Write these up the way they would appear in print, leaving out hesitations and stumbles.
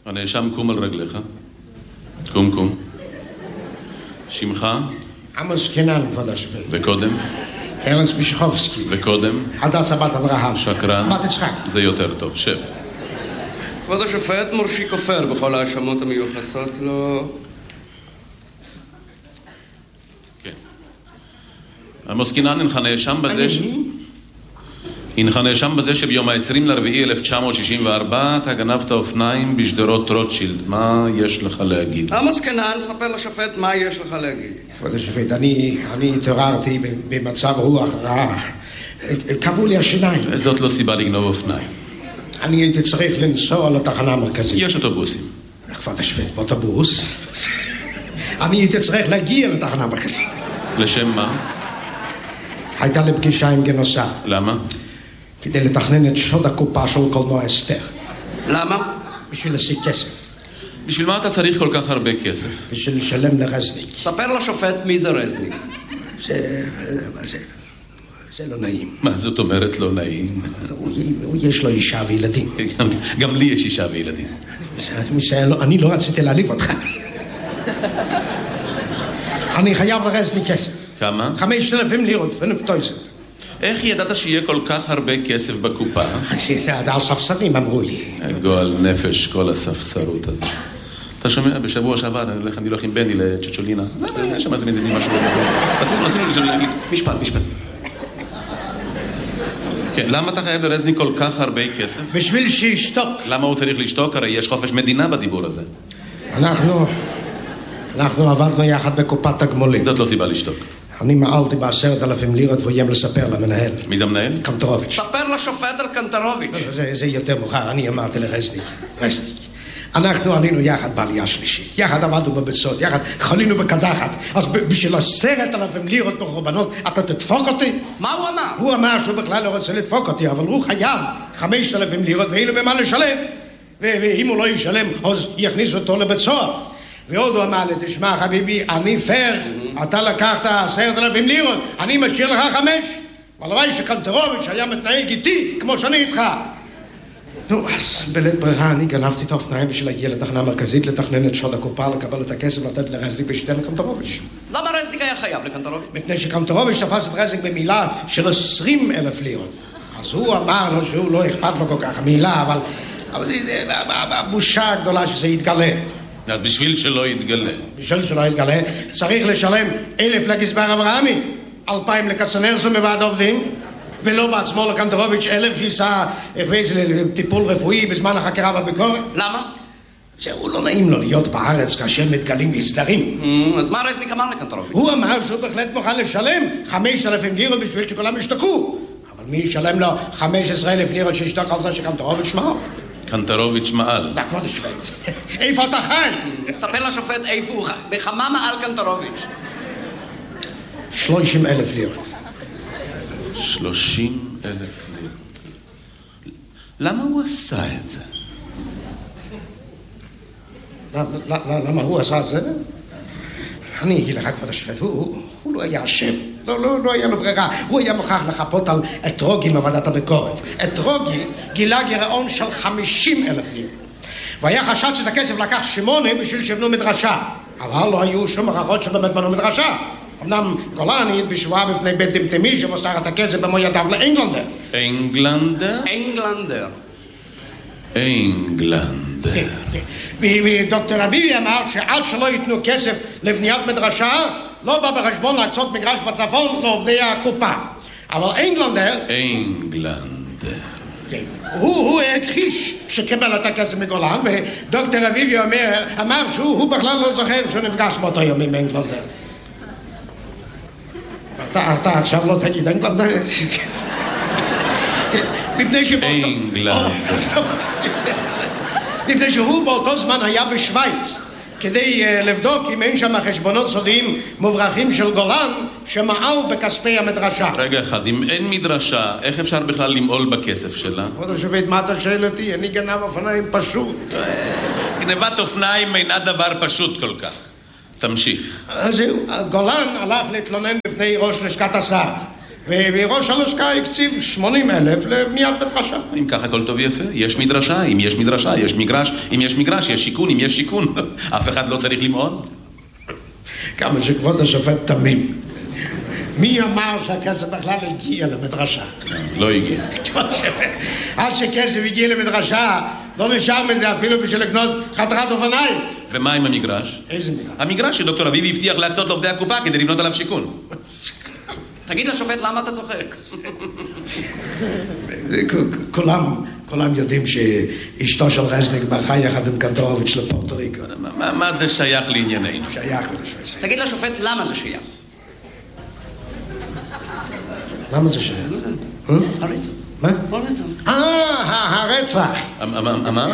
הנאשם, קום על רגליך. קום. שמך? עמוס קינן, כבוד השופט. וקודם? ארנס מישכובסקי. וקודם? הדסה בת אברהם. שקרן? בת יצחק. זה יותר טוב, שב. כבוד השופט, מורשי כופר בכל האשמות המיוחסות לו. כן. עמוס קינן, הנך נאשם בזה שביום ה-20/4/1964 אתה גנבת אופניים בשדרות רוטשילד. מה יש לך להגיד? עמוס קינן, ספר לשופט מה יש לך להגיד. כבוד השופט, אני התעוררתי במצב רוח רע. קבעו לי השיניים. זאת לא סיבה לגנוב אופניים. אני הייתי צריך לנסוע לתחנה המרכזית. יש אוטובוסים. כבוד השופט, באוטובוס. אני הייתי צריך להגיע לתחנה המרכזית. לשם מה? הייתה לי פגישה עם גנוסה. למה? כדי לתכנן את שוד הקופה של קולנוע אסתר. למה? בשביל להשיג כסף. בשביל מה אתה צריך כל כך הרבה כסף? בשביל לשלם לרזניק. ספר לשופט מי זה רזניק. זה לא נעים. מה זאת אומרת לא נעים? יש לו אישה וילדים. גם לי יש אישה וילדים. אני לא רציתי להעליב אותך. אני חייב לרזניק כסף. כמה? 5,000 לירות ונפטויזר. איך ידעת שיהיה כל כך הרבה כסף בקופה? זה הספסרים אמרו לי. גועל נפש, כל הספסרות הזאת. אתה שומע? בשבוע שעבר אני הולך עם בני לצ'צ'ולינה. זה היה שם איזה משהו. רצינו משפט. כן, למה אתה חייב לרזניק כל כך הרבה כסף? בשביל שישתוק. למה הוא צריך לשתוק? הרי יש חופש מדינה בדיבור הזה. אנחנו עבדנו יחד בקופת תגמולים. זאת לא סיבה לשתוק. אני מעלתי ב10,000 לירות והוא איים לספר למנהל. מי זה המנהל? קנטרוביץ'. ספר לשופט על קנטרוביץ'. זה יותר מאוחר, אני אמרתי לרזניק. אנחנו עלינו יחד בעלייה שלישית, יחד עבדנו בביצות, יחד חלינו בקדחת. אז בשביל 10,000 לירות בקורבנות אתה תדפוק אותי? מה הוא אמר? הוא אמר שהוא בכלל לא רוצה לדפוק אותי, אבל הוא חייב 5,000 לירות ואין לו במה לשלם. ואם הוא לא ישלם, אז יכניס אותו לבית סוהר. ועוד הוא אמר לי, תשמע חביבי, אני פייר, אתה לקחת 10,000 לירות, אני משאיר לך 5. הלוואי שקנטרוביץ' היה מתנהג איתי כמו שאני איתך. נו, אז בלית ברירה אני גנבתי את האופניים בשביל להגיע לתחנה המרכזית, לתכנן את שוד הקופה, לקבל את הכסף, לתת לרזניק ושתן לקנטרוביץ'. למה רזניק היה חייב לקנטרוביץ'? מפני שקנטרוביץ' תפס את רזניק במילה של 20,000 לירות. אז הוא אמר לו שהוא לא אכפת לו כל כך המילה, אבל זה הבושה הגדולה שזה יתגלה. אז בשביל שלא יתגלה. צריך לשלם 1,000 לגזבר אברהמי, 2,000 לקצנרסון בוועד עובדים, ולא בעצמו לקנטרוביץ' 1,000 שיסע לטיפול רפואי בזמן החקירה והביקורת. למה? זהו, לא נעים לו להיות בארץ כאשר מתגלים הסדרים. אז מה רזניק אמר לקנטרוביץ'? הוא אמר שהוא בהחלט מוכן לשלם 5,000 לירות בשביל שכולם ישתקו. אבל מי ישלם לו 15,000 לירות שישתק על זה שקנטרוביץ' מעל? קנטרוביץ' מעל. אתה כבוד השופט. איפה אתה חי? ספר לשופט איפה הוא חי. בכמה מעל קנטרוביץ'? 30,000 לירות. 30,000 לירות. למה הוא עשה את זה? למה הוא עשה את זה? אני אגיד לך כבוד השופט, הוא לא היה אשם. לא היה לו ברירה. הוא היה מוכרח לחפות על אתרוגי מוועדת הביקורת. אתרוגי גילה גירעון של 50,000 לירות. והיה חשד שאת הכסף לקח שמעוני בשביל שיבנו מדרשה. אבל לא היו שום הוכחות שבאמת בנו מדרשה. אמנם גולן העיד בשבועה בפני בית דמטמי שמוסר את הכסף במו ידיו לאנגלנדר. אנגלנדר. ודוקטור אביבי אמר שעד שלא ייתנו כסף לבניית מדרשה, לא בא בחשבון להקצות מגרש בצפון לעובדי הקופה. אבל אנגלנדר... הוא הכחיש שקיבל את הכסף מגולן, ודוקטור אביבי אמר שהוא בכלל לא זוכר שהוא נפגש באותו יום עם אנגלנדר. אתה עכשיו לא תגיד אנגלנדר? מפני שהוא באותו זמן היה בשוויץ כדי לבדוק אם אין שם חשבונות סודיים מוברחים של גולן שמעל בכספי המדרשה. רגע אחד, אם אין מדרשה, איך אפשר בכלל למעול בכסף שלה? כבוד השופט, מה אתה שואל אותי? אני גנב אופניים פשוט. גנבת אופניים אינה דבר פשוט כל כך. תמשיך. אז זהו, גולן הלך להתלונן בפני ראש לשכת השר, וראש הלשכה הקציב 80,000 לבניית בית רשע. אם ככה הכל טוב ויפה, יש מדרשה, אם יש מדרשה, יש מגרש, אם יש מגרש, יש שיכון, אם יש שיכון, אף אחד לא צריך למעון. כמה שכבוד השופט תמים. מי אמר שהכסף בכלל הגיע למדרשה? לא הגיע. עד שכסף הגיע למדרשה, לא נשאר מזה אפילו בשביל לקנות חתיכת אופניים. ומה עם המגרש? איזה מגרש? המגרש שדוקטור אביבי הבטיח להקצות לעובדי הקופה כדי לבנות עליו שיכון. תגיד לשופט למה אתה צוחק. כולם יודעים שאשתו של רזניק ברחה יחד עם קנטרוביץ' לפורטו ריקו. מה זה שייך לענייננו? שייך לשופט. תגיד לשופט למה זה שייך. למה זה שייך? הרצח. מה? הרצח. הרצח. מה?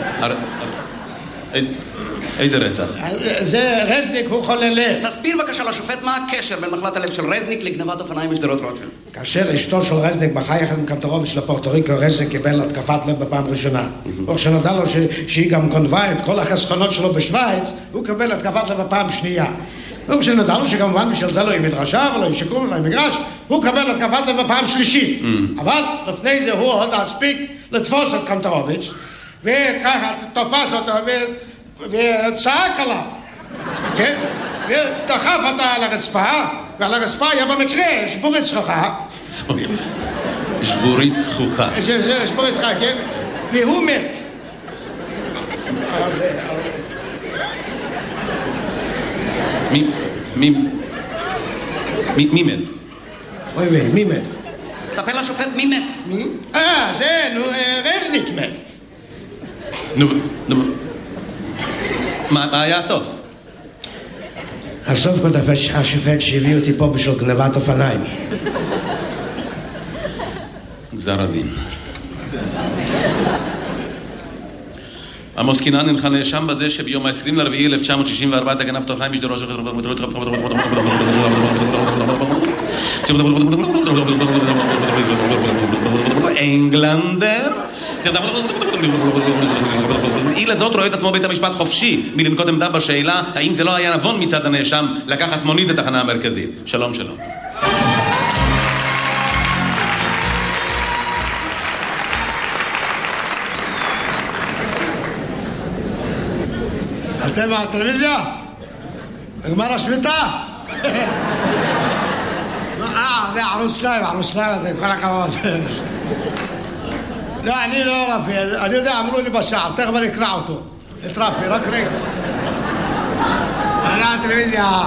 איזה רצח? זה רזניק, הוא חולה לב. תסביר בבקשה לשופט מה הקשר בין מחלת הלב של רזניק לגנבת אופניים בשדרות רוטשילד. כאשר אשתו של רזניק ברחה יחד עם קנטרוביץ' לפורטו ריקו, רזניק קיבל התקפת לב בפעם ראשונה. וכשנודע לו שהיא גם גונבה את כל החסכונות שלו בשוויץ, הוא קיבל התקפת לב בפעם שנייה. וכשנודע לו שכמובן בשביל זה לא יהיה מדרשה ולא יהיה שיקום ולא יהיה מגרש, הוא קיבל התקפת לב בפעם שלישית. אבל לפני זה הוא עוד הספיק לתפוס את קנטרוביץ' וככה תופס אותו וצעק עליו, כן? ודחף אותה על הרצפה, ועל הרצפה היה במקרה שבורית זכוכה. שבורית זכוכה. זה שבורית זכוכה, כן? והוא מת. מי מת? אוי ווי, מי מת? תספר לשופט מי מת. מי? זה, רזניק מת. נו, מה היה הסוף? הסוף כותב השופט שהביא אותי פה בשביל גנבת אופניים. גזר הדין. עמוס קינן הנך נאשם בזה שביום ה-20/4/1964 אתה גנבת אופניים בשדרות אנגלנדר. איל הזאת רואה את עצמו בית המשפט חופשי מלנקוט עמדה בשאלה האם זה לא היה נבון מצד הנאשם לקחת מונית לתחנה המרכזית. שלום שלום. אתם בטלוויזיה? נגמר השביתה? זה ערוץ 2, זה כל הכבוד. לא, אני לא רפי, אני יודע, אמרו לי בשער, תכף אני אקרא אותו. את רפי, רק רגע. אני הטלוויזיה.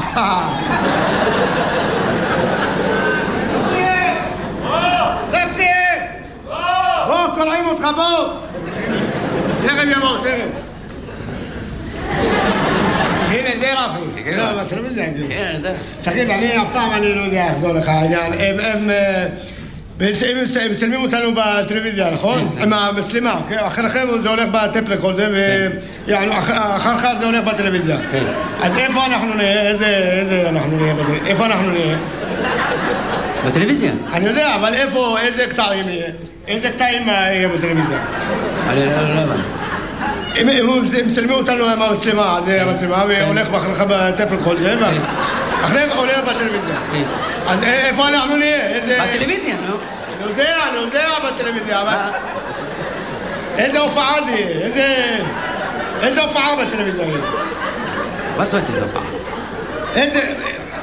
רפי! בוא, קוראים אותך, בוא! תכף יבוא, תכף. הנה, זה רפי. לא, בטלוויזיה. כן, אני יודע. תגיד, אני אף פעם אני לא יודע לחזור לך העניין. הם מצלמים אותנו בטלוויזיה, נכון? עם המצלמה. אחריכם זה הולך בטפ רקורדר, ואחריך זה הולך בטלוויזיה. אז איפה אנחנו נהיה? איזה אנחנו נהיה? איפה אנחנו נהיה? בטלוויזיה? אני יודע, אבל איפה, איזה קטעים יהיה? איזה קטעים יהיה בטלוויזיה? אני לא הבנתי. הם מצלמים אותנו עם המצלמה, זה המצלמה, והולך אחריך בטפ רקורדר, אחריך הולך בטלוויזיה. אז איפה אנחנו נהיה? בטלוויזיה, נו. אני יודע בטלוויזיה, אבל... איזה הופעה זה יהיה? איזה הופעה בטלוויזיה יהיה? מה זאת אומרת איזה הופעה? איזה...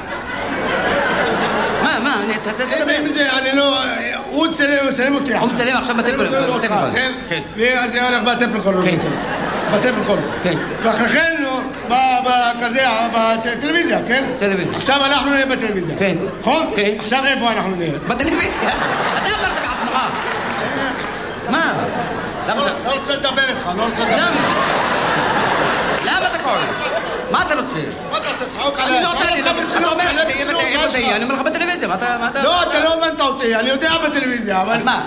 מה? אני לא... הוא צלם אותי. הוא מצלם עכשיו בטלפון. כן. ואז זה הולך בטלפון. בטלפון. כן. ואחריכן, בכזה, בטלוויזיה, כן? טלוויזיה. עכשיו אנחנו נהיה בטלוויזיה. כן. נכון? כן. עכשיו איפה אנחנו נהיה? בטלוויזיה? אתה אמרת בעצמך. מה? לא רוצה לדבר איתך, לא רוצה לדבר. למה אתה קורא? מה אתה רוצה? מה אתה רוצה? צחוק עליי. אני לא רוצה, אתה אומר, איפה זה יהיה? אני אומר לך בטלוויזיה, מה אתה... לא, אתה לא הבנת אותי, אני יודע בטלוויזיה, אבל... אז מה?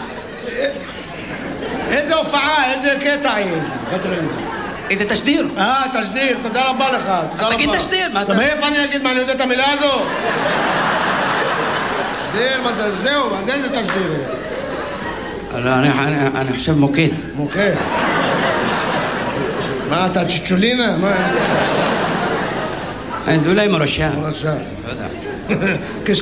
איזה הופעה, איזה קטע יהיה בטלוויזיה? איזה תשדיר? תשדיר, תודה רבה לך. אז תגיד תשדיר, מה אתה... מאיפה אני אגיד מה, אני יודע את המילה הזו? תשדיר, זהו, אז איזה תשדיר? אני חושב מוקד. מוקד? מה, אתה צ'צ'ולינה? מה? זה אולי מורשה. מורשה. לא יודע.